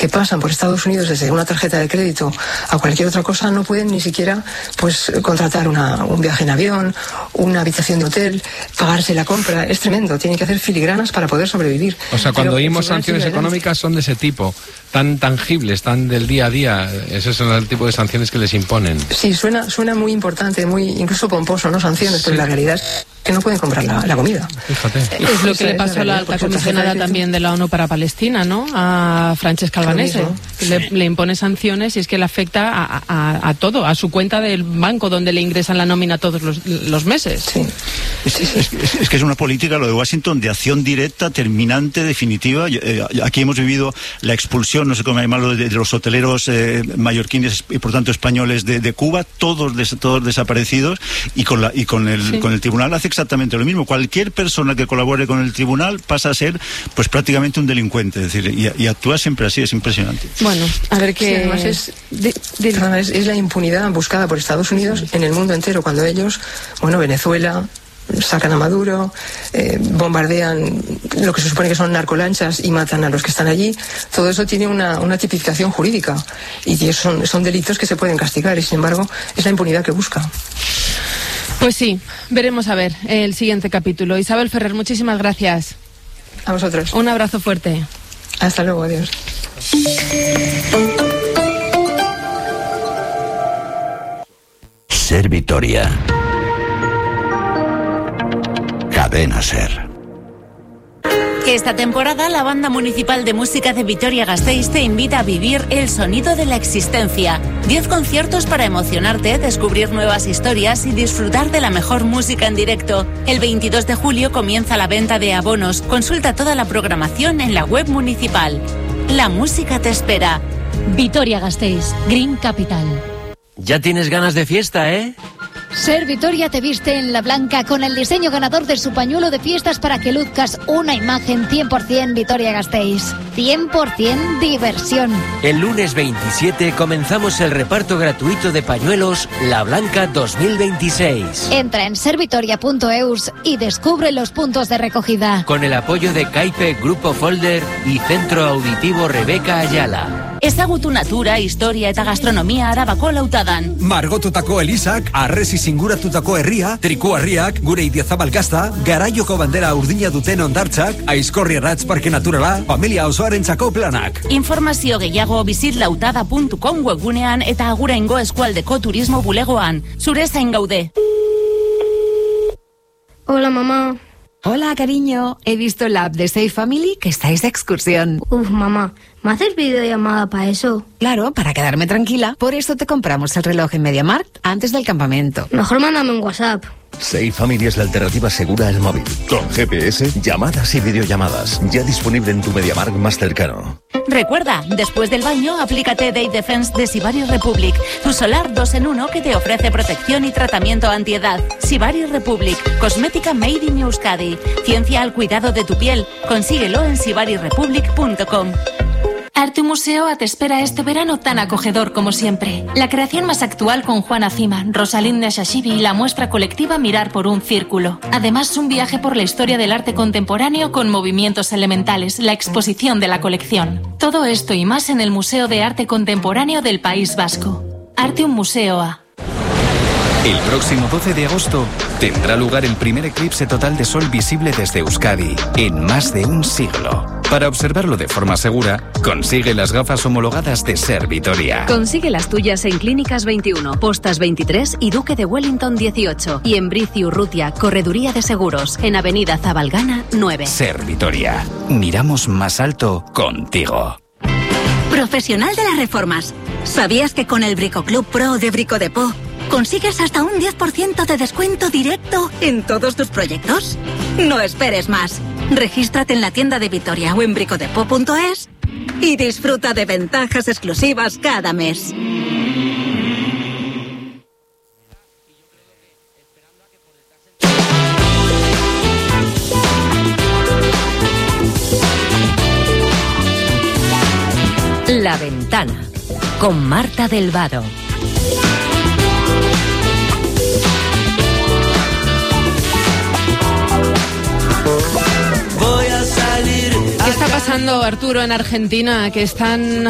que pasan por Estados Unidos desde una tarjeta de crédito a cualquier otra cosa no pueden ni siquiera pues contratar un viaje en avión, una habitación de hotel, pagarse la compra. Es tremendo, tienen que hacer filigranas para poder sobrevivir. O sea, cuando oímos sanciones económicas son de ese tipo, tan tangibles, tan del día a día. Ese es el tipo de sanciones que les imponen. Sí, suena muy importante, muy incluso pomposo, ¿no? Sanciones, pero la realidad es que no pueden comprar la comida. Fíjate. Es lo que le pasó a la alta comisionada también de la ONU para Palestina, ¿no? A Francesca Albanese. Le impone sanciones y es que le afecta a todo, a su cuenta del banco donde le ingresan la nómina todos los meses. Sí. Es que es una política, lo de Washington, de acción directa, terminante, definitiva. Aquí hemos vivido la expulsión, no sé cómo llamarlo, de los hoteleros mallorquines y por tanto españoles de Cuba, todos desaparecidos, y con el tribunal hace exactamente lo mismo. Cualquier persona que colabore con el tribunal pasa a ser pues prácticamente un delincuente, es decir, y actúa siempre así, es impresionante. Bueno, a ver qué... Sí, además es la impunidad buscada por Estados Unidos en el mundo entero, cuando ellos, Venezuela, sacan a Maduro, bombardean lo que se supone que son narcolanchas y matan a los que están allí. Todo eso tiene una tipificación jurídica y son delitos que se pueden castigar, y sin embargo es la impunidad que busca. Pues sí, veremos a ver el siguiente capítulo. Isabel Ferrer, muchísimas gracias. A vosotros. Un abrazo fuerte. Hasta luego, adiós. Ser Vitoria. Cadena Ser. Esta temporada la Banda Municipal de Música de Vitoria-Gasteiz te invita a vivir el sonido de la existencia. 10 conciertos para emocionarte, descubrir nuevas historias y disfrutar de la mejor música en directo. El 22 de julio comienza la venta de abonos. Consulta toda la programación en la web municipal. La música te espera. Vitoria-Gasteiz, Green Capital. Ya tienes ganas de fiesta, ¿eh? Ser Vitoria te viste en la blanca con el diseño ganador de su pañuelo de fiestas para que luzcas una imagen 100% Vitoria-Gasteiz. 100% diversión. El lunes 27 comenzamos el reparto gratuito de pañuelos La Blanca 2026. Entra en servitoria.eus y descubre los puntos de recogida. Con el apoyo de Caipe, Grupo Folder y Centro Auditivo Rebeca Ayala. Ezagutu natura, historia eta gastronomia Arabako lautadan. Margotutako elizak, arresi singuratutako herria, trikuarriak, gure Idiazabal gazta, garaioko bandera urdina duten ondartzak, Aizkorri Arratz Parke Naturala, familia osoarentzako planak. Informazio gehiago visitlautada.com webgunean eta Aguraingo eskualdeko turismo bulegoan. Zure zain gaude. Hola, mamá. Hola, cariño. He visto la app de Safe Family que estáis de excursión. Mamá, ¿me haces videollamada para eso? Claro, para quedarme tranquila. Por eso te compramos el reloj en MediaMarkt antes del campamento. Mejor mándame un WhatsApp. Safe Family es la alternativa segura al móvil. Con GPS, llamadas y videollamadas. Ya disponible en tu MediaMarkt más cercano. Recuerda, después del baño, aplícate Day Defense de Sibari Republic, tu solar 2 en 1 que te ofrece protección y tratamiento antiedad. Sibari Republic, cosmética made in Euskadi. Ciencia al cuidado de tu piel. Consíguelo en sibarirepublic.com. Arte Museoa te espera este verano tan acogedor como siempre. La creación más actual con Juana Cima, Rosalinda Shashibi y la muestra colectiva Mirar por un Círculo. Además, un viaje por la historia del arte contemporáneo con movimientos elementales, la exposición de la colección. Todo esto y más en el Museo de Arte Contemporáneo del País Vasco. Arte Museoa. El próximo 12 de agosto tendrá lugar el primer eclipse total de sol visible desde Euskadi en más de un siglo. Para observarlo de forma segura, consigue las gafas homologadas de Ser Vitoria. Consigue las tuyas en Clínicas 21, Postas 23 y Duque de Wellington 18. Y en Brici Urrutia, Correduría de Seguros, en Avenida Zabalgana 9. Ser Vitoria. Miramos más alto contigo. Profesional de las reformas. ¿Sabías que con el Brico Club Pro de Brico Depot consigues hasta un 10% de descuento directo en todos tus proyectos? No esperes más. Regístrate en la tienda de Vitoria o en bricodepot.es y disfruta de ventajas exclusivas cada mes. La Ventana, con Marta del Vado. ¿Qué está pasando, Arturo, en Argentina? Que están